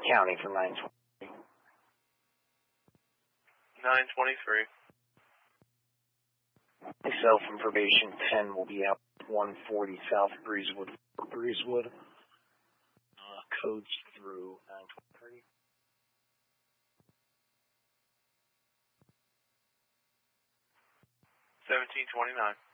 County for 923. 923. Myself and probation 10 will be out 140 South Breezewood. Codes through 923. 1729.